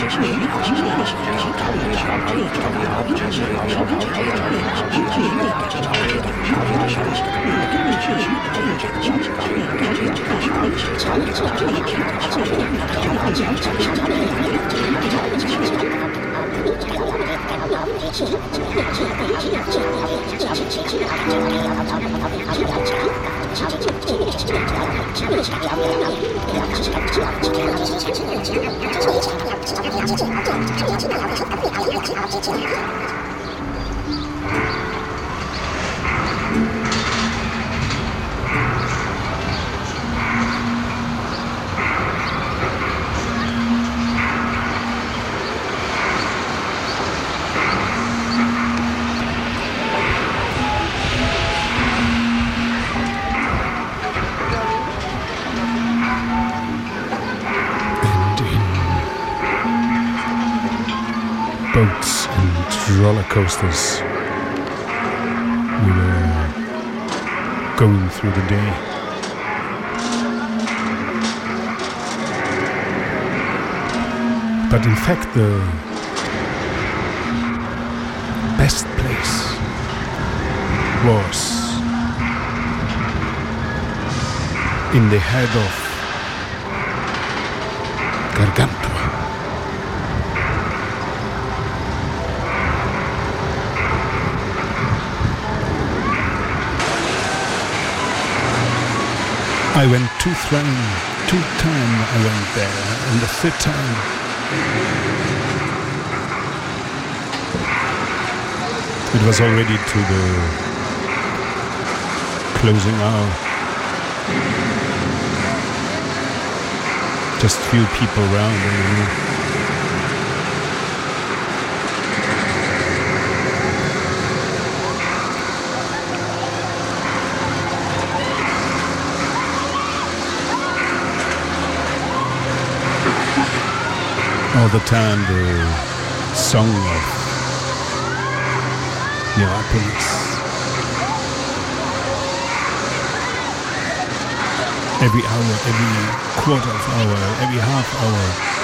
Boats and roller coasters. We were going through the day. But in fact, the best place was in the head of Gargantua. I went two times I went there, and the third time it was already to the closing hour. Just few people around, all the time the song of Neapolis. Every hour, every quarter of hour, every half hour,